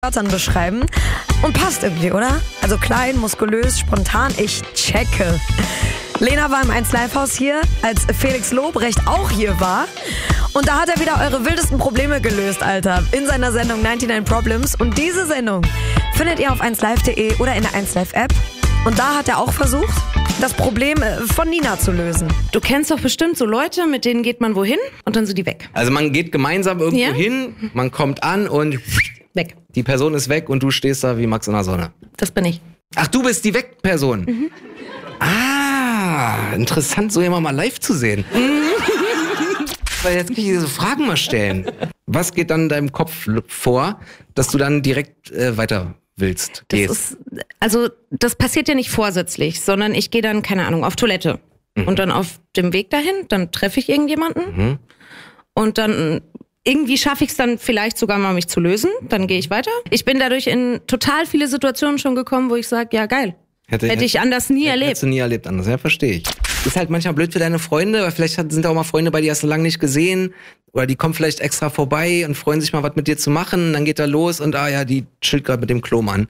Wörtern beschreiben. Und passt irgendwie, oder? Also klein, muskulös, spontan. Ich checke. Lena war im 1Live-Haus hier, als Felix Lobrecht auch hier war. Und da hat er wieder eure wildesten Probleme gelöst, Alter. In seiner Sendung 99 Problems. Und diese Sendung findet ihr auf 1live.de oder in der 1Live-App. Und da hat er auch versucht, das Problem von Nina zu lösen. Du kennst doch bestimmt so Leute, mit denen geht man wohin und dann sind die weg. Also man geht gemeinsam irgendwo hin, man kommt an und Weg. Die Person ist weg und du stehst da wie Max in der Sonne. Das bin ich. Ach, du bist die Weg-Person. Mhm. Ah, interessant, so jemand mal live zu sehen. Weil jetzt kann ich diese Fragen mal stellen. Was geht dann in deinem Kopf vor, dass du dann direkt weiter willst, gehst? Das passiert ja nicht vorsätzlich, sondern ich gehe dann, keine Ahnung, auf Toilette. Mhm. Und dann auf dem Weg dahin, dann treffe ich irgendjemanden. Mhm. Und dann irgendwie schaffe ich es dann vielleicht sogar mal, mich zu lösen. Dann gehe ich weiter. Ich bin dadurch in total viele Situationen schon gekommen, wo ich sage, ja geil. Hätte ich anders nie erlebt. Hättest du nie erlebt anders, ja, verstehe ich. Ist halt manchmal blöd für deine Freunde, weil vielleicht sind auch mal Freunde bei dir, die hast du lange nicht gesehen. Oder die kommen vielleicht extra vorbei und freuen sich mal, was mit dir zu machen. Dann geht er los und die chillt gerade mit dem Klomann.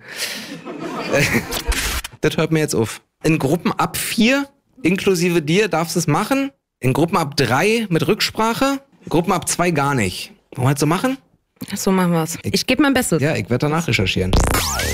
Das hört mir jetzt auf. In Gruppen ab 4, inklusive dir, darfst du es machen. In Gruppen ab 3 mit Rücksprache. Gruppen ab 2 gar nicht. Wollen wir das so machen? So machen wir's. Ich gebe mein Bestes. Ja, ich werde danach recherchieren.